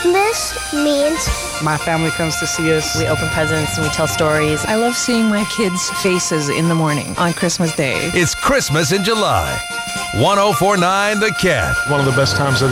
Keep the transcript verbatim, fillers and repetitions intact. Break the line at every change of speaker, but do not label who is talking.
This means
my family comes to see us.
We open presents and we tell stories.
I love seeing my kids' faces in the morning on Christmas Day.
It's Christmas in July. one oh four point nine The Cat.
One of the best times of